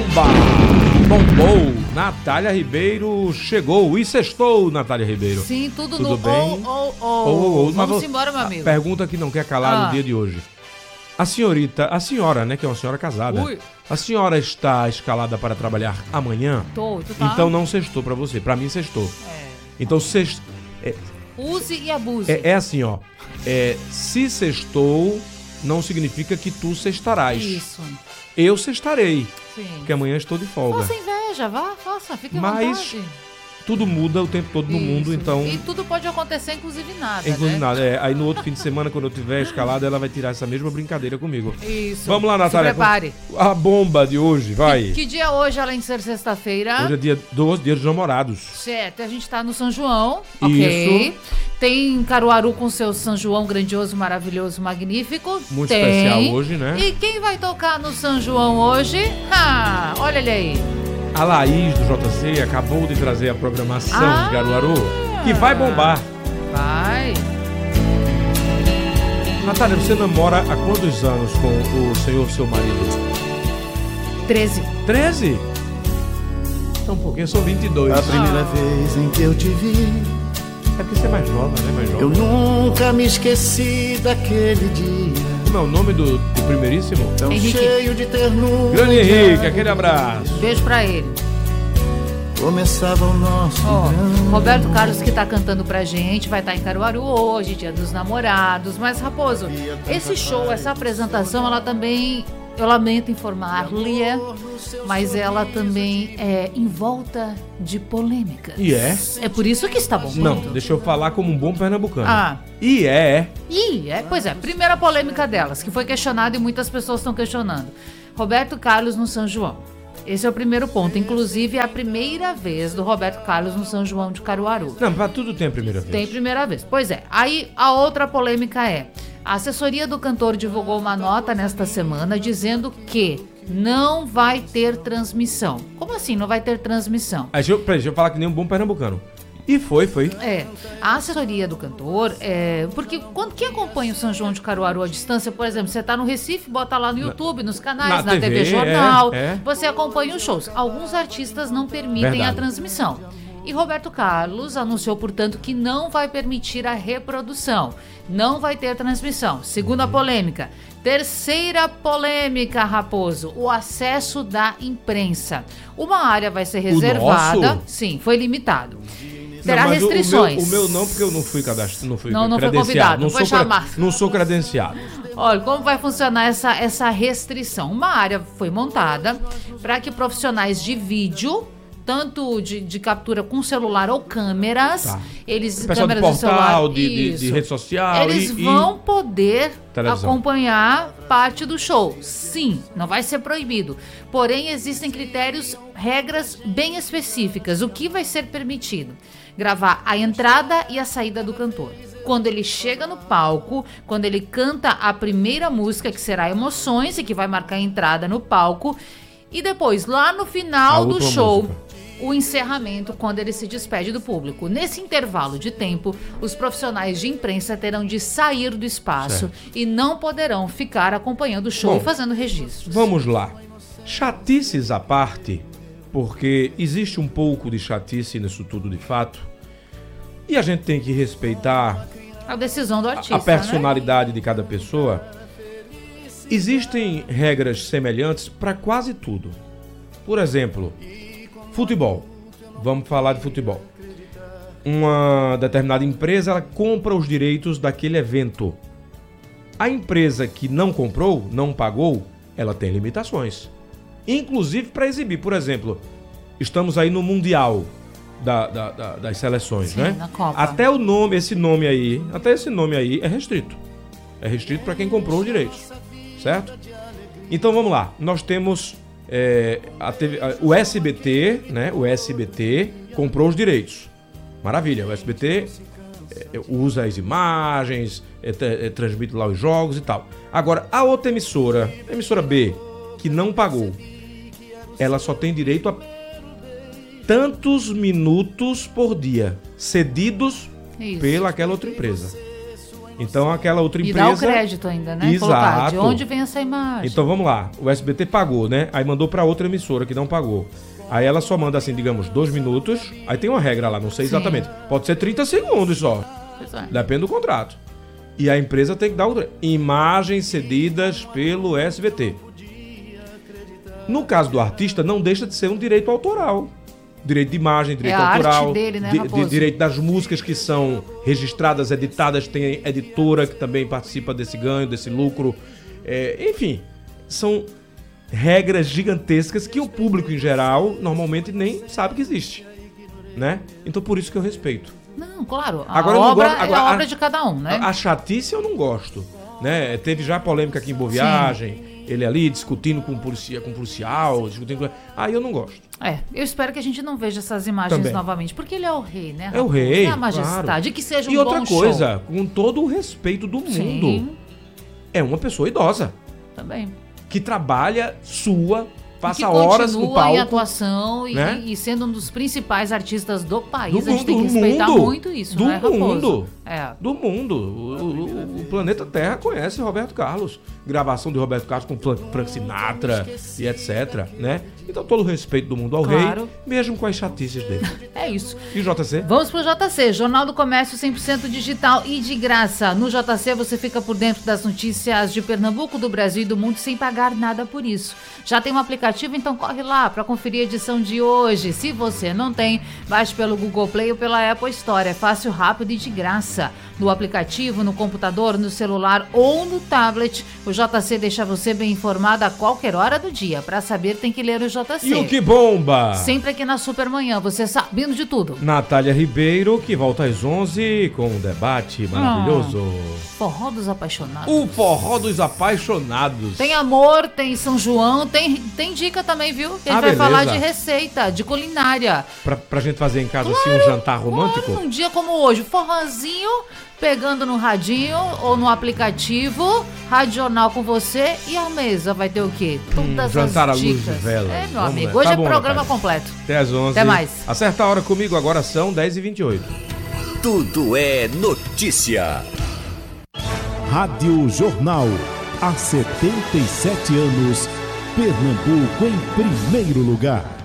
bomba! Bombou! Natália Ribeiro chegou e sextou, Natália Ribeiro. Sim, tudo no bem? Vamos embora, meu amigo. Pergunta que não quer calar no dia de hoje. A senhora, né, que é uma senhora casada. Ui. A senhora está escalada para trabalhar amanhã? Tu tá? Então não sextou pra você, pra mim sextou. É. Então Use e abuse. é assim, ó. Se sextou, não significa que tu sextarás. Isso. Eu sextarei, Sim. porque amanhã estou de folga. Faça inveja, faça, fique à Mas vontade. tudo muda o tempo todo no mundo, então... E tudo pode acontecer, inclusive nada, Inclusive né? nada. Aí no outro fim de semana, quando eu tiver escalado, ela vai tirar essa mesma brincadeira comigo. Isso. Vamos lá, Natália. Se prepare. A bomba de hoje, vai. Que dia é hoje, além de ser sexta-feira? Hoje é dia dos namorados. Certo, a gente tá no São João, ok? Isso. Tem Caruaru com seu São João grandioso, maravilhoso, magnífico. Muito Tem. especial hoje, né? E quem vai tocar no São João hoje? Olha ele aí. A Laís do JC acabou de trazer a programação de Caruaru, que vai bombar. Vai. Natália, você namora há quantos anos com o senhor, seu marido? 13. 13? Então um pouquinho, eu sou 22. A primeira vez em que eu te vi, É porque você é mais nova, né? Mais eu jovem. nunca me esqueci daquele dia. Como é o nome do primeiríssimo? Tão Henrique. cheio de ternura. Grande Henrique, aquele abraço. Beijo pra ele. Começava o nosso grande. Roberto Carlos, que tá cantando pra gente, vai estar em Caruaru hoje, dia dos namorados. Mas, Raposo, esse show, essa apresentação, ela também, eu lamento informar-lhe, mas ela também é envolta de polêmicas. E é? É por isso que está bombando. Não, deixa eu falar como um bom pernambucano. Ah. Pois é. Primeira polêmica delas, que foi questionada e muitas pessoas estão questionando. Roberto Carlos no São João. Esse é o primeiro ponto. Inclusive, é a primeira vez do Roberto Carlos no São João de Caruaru. Não, pra tudo tem a primeira vez. Tem primeira vez. Pois é. Aí, a outra polêmica é... A assessoria do cantor divulgou uma nota nesta semana dizendo que não vai ter transmissão. Como assim não vai ter transmissão? Aí, deixa eu falar que nem um bom pernambucano. E foi. A assessoria do cantor, porque quem acompanha o São João de Caruaru à distância, por exemplo, você tá no Recife, bota lá no YouTube, nos canais, na TV Jornal, você acompanha os shows. Alguns artistas não permitem a transmissão. E Roberto Carlos anunciou, portanto, que não vai permitir a reprodução. Não vai ter transmissão. Segunda polêmica. Terceira polêmica, Raposo. O acesso da imprensa. Uma área vai ser reservada. nosso? Sim, foi limitado. Terá Não, mas restrições. O meu não, porque eu não fui cadastrado. Não foi convidado, não foi chamado. Não sou credenciado. Olha, como vai funcionar essa restrição? Uma área foi montada para que profissionais de vídeo, tanto de captura com celular ou câmeras, eles O pessoal câmeras de de celular, portal, de rede social. eles vão poder televisão. acompanhar parte do show. Sim, não vai ser proibido. Porém, existem regras bem específicas. O que vai ser permitido? Gravar a entrada e a saída do cantor. Quando ele chega no palco, quando ele canta a primeira música, que será Emoções, e que vai marcar a entrada no palco. E depois, lá no final do show... música. O encerramento, quando ele se despede do público. Nesse intervalo de tempo, os profissionais de imprensa terão de sair do espaço e não poderão ficar acompanhando o show e fazendo registros. Vamos lá. Chatices à parte, porque existe um pouco de chatice nisso tudo de fato, e a gente tem que respeitar A decisão do artista, a personalidade de cada pessoa. Existem regras semelhantes para quase tudo. Por exemplo... Futebol. Vamos falar de futebol. Uma determinada empresa, ela compra os direitos daquele evento. A empresa que não comprou, não pagou, ela tem limitações. Inclusive para exibir. Por exemplo, estamos aí no Mundial das seleções, Sim, né? na Copa. Até esse nome aí é restrito. É restrito para quem comprou os direitos. Certo? Então vamos lá. Nós temos... o SBT, né? O SBT comprou os direitos. Maravilha, o SBT usa as imagens, transmite lá os jogos e tal. Agora, a outra emissora, a emissora B, que não pagou, ela só tem direito a tantos minutos por dia, cedidos pela aquela outra empresa. Então aquela outra empresa... E dá o crédito ainda, né? Exato. Colocar de onde vem essa imagem. Então vamos lá, o SBT pagou, né? Aí mandou para outra emissora que não pagou. Aí ela só manda assim, digamos, 2 minutos. Aí tem uma regra lá, não sei exatamente. Pode ser 30 segundos só. Depende do contrato. E a empresa tem que dar imagens cedidas pelo SBT. No caso do artista, não deixa de ser um direito autoral. Direito de imagem, direito autoral. A arte dele, né, direito das músicas que são registradas, editadas. Tem editora que também participa desse ganho, desse lucro. Enfim, são regras gigantescas que o público em geral normalmente nem sabe que existe, né? Então por isso que eu respeito. Não, claro, agora, a obra de cada um, né? A chatice eu não gosto, né? Teve já polêmica aqui em Boa Viagem, ele ali discutindo com policial, discutindo... Aí eu não gosto. Eu espero que a gente não veja essas imagens também novamente, porque ele é o rei, né? É o rei, é a majestade, claro. Que seja um bom show. E outra coisa, show. Com todo o respeito do mundo, é uma pessoa idosa. Também. Que trabalha passa horas no palco. Em atuação, né? e sendo um dos principais artistas do país. A gente tem que respeitar muito isso, né, Raposo? Do mundo. O planeta Terra conhece Roberto Carlos. Gravação de Roberto Carlos com Frank Sinatra e etc, né? Então todo o respeito do mundo ao rei, mesmo com as chatices dele. É isso. E JC? Vamos pro JC, Jornal do Comércio 100% digital e de graça. No JC você fica por dentro das notícias de Pernambuco, do Brasil e do mundo sem pagar nada por isso. Já tem um aplicativo, então corre lá para conferir a edição de hoje. Se você não tem, baixe pelo Google Play ou pela Apple Store. É fácil, rápido e de graça. No aplicativo, no computador, no celular ou no tablet, o JC deixa você bem informado a qualquer hora do dia. Para saber, tem que ler o JC. E o que bomba? Sempre aqui na Supermanhã, você sabendo de tudo. Natália Ribeiro, que volta às 11 com um debate maravilhoso. Forró dos apaixonados. O forró dos apaixonados. Tem amor, tem São João, tem dica também, viu? Que a gente vai falar de receita, de culinária. Pra gente fazer em casa assim um jantar romântico? Um dia como hoje, forrozinho, pegando no radinho ou no aplicativo, Rádio Jornal com você, e a mesa vai ter o quê? Todas jantar as dicas. À luz de vela. Meu amigo, hoje é programa completo. Até às 11. Até mais. Acerta a hora comigo, agora são 10h28. Tudo é notícia. Rádio Jornal, há 77 anos, Pernambuco em primeiro lugar.